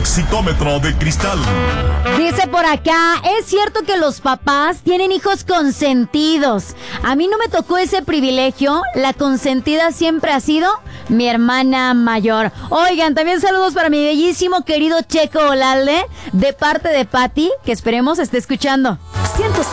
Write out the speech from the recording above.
Exitómetro de cristal. Dice por acá, es cierto que los papás tienen hijos consentidos. A mí no me tocó ese privilegio. La consentida siempre ha sido mi hermana mayor. Oigan, también saludos para mi bellísimo querido Checo Olalde, de parte de Patti, que esperemos esté escuchando. 106.